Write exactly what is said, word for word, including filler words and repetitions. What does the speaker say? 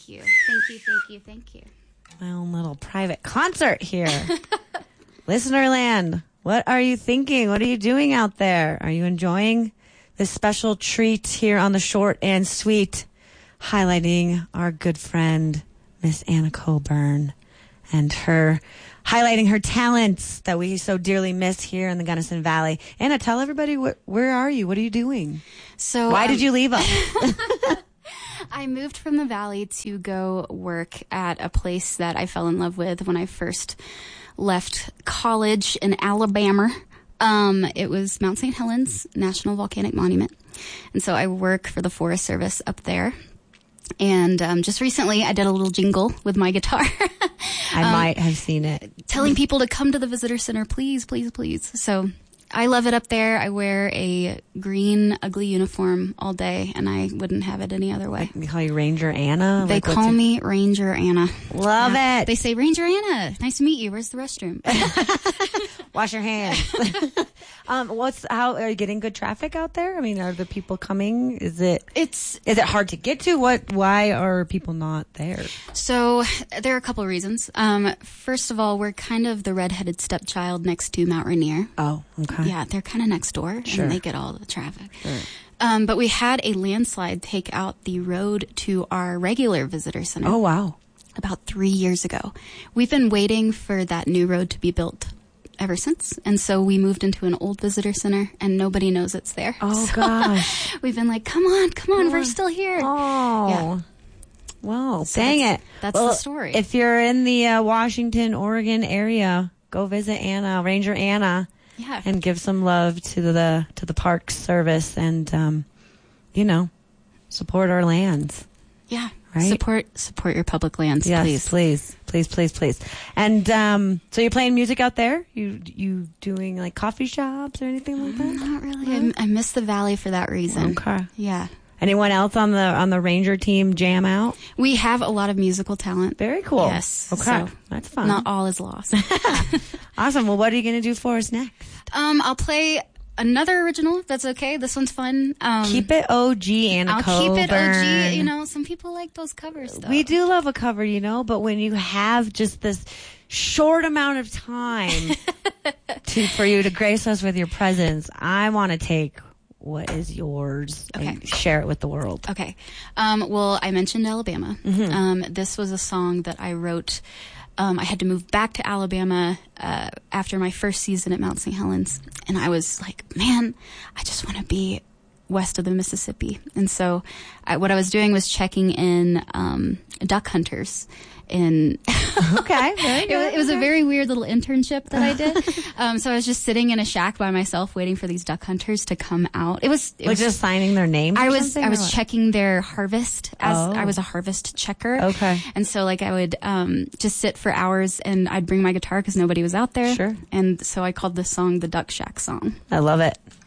Thank you. Thank you, thank you, thank you. My own little private concert here. Listenerland, what are you thinking? What are you doing out there? Are you enjoying this special treat here on the Short and Sweet, highlighting our good friend, Miss Anna Coburn, and her highlighting her talents that we so dearly miss here in the Gunnison Valley. Anna, tell everybody, wh- where are you? What are you doing? So, Why um, did you leave us? I moved from the Valley to go work at a place that I fell in love with when I first left college in Alabama. Um, it was Mount Saint Helens National Volcanic Monument. And so I work for the Forest Service up there. And um, just recently, I did a little jingle with my guitar. I um, might have seen it. Telling people to come to the visitor center, please, please, please. So I love it up there. I wear a green, ugly uniform all day, and I wouldn't have it any other way. They call you Ranger Anna? They Like, call your... me Ranger Anna. Love yeah. it. They say, Ranger Anna, nice to meet you. Where's the restroom? Wash your hands. um, what's how are you getting good traffic out there? I mean, are the people coming? Is it It's is it hard to get to? What? Why are people not there? So there are a couple of reasons. Um, first of all, we're kind of the redheaded stepchild next to Mount Rainier. Oh, okay. Yeah, they're kind of next door, Sure. and they get all the traffic. Sure. Um, but we had a landslide take out the road to our regular visitor center. Oh, wow. About three years ago. We've been waiting for that new road to be built ever since. And so we moved into an old visitor center, and nobody knows it's there. Oh, so gosh. We've been like, come on, come on, we're still here. Oh. Yeah. Well, So dang that's- it. that's well, the story. If you're in the uh, Washington, Oregon area, go visit Anna, Ranger Anna, Yeah. and give some love to the to the Park Service, and um, you know, support our lands. Yeah. Right? Support support your public lands, Yes, please. please, please, please, please. And um, so you're playing music out there? You you doing like coffee shops or anything like that? Not really. I, I miss the Valley for that reason. Okay. Yeah. Anyone else on the on the Ranger team jam out? We have a lot of musical talent. Very cool. Yes. Okay. So That's fun. Not all is lost. Awesome. Well, what are you going to do for us next? um, I'll play another original, if that's okay. This one's fun. Um, Keep it O G, Anna I'll Coburn. keep it O G. You know, some people like those covers, though. We do love a cover, you know, but when you have just this short amount of time to for you to grace us with your presence, I want to take what is yours Okay. and share it with the world. Okay. Um, well, I mentioned Alabama. Mm-hmm. Um, this was a song that I wrote. Um, I had to move back to Alabama uh, after my first season at Mount Saint Helens. And I was like, man, I just want to be west of the Mississippi. And so I, what I was doing was checking in um, duck hunters. In Okay, very it, good. was, it was a very weird little internship that I did. um, so I was just sitting in a shack by myself waiting for these duck hunters to come out. It was, it Like was just signing their names. I or was something, I or was what? checking their harvest as Oh. I was a harvest checker. Okay. And so like I would um, just sit for hours and I'd bring my guitar because nobody was out there. Sure. And so I called this song the Duck Shack song. I love it.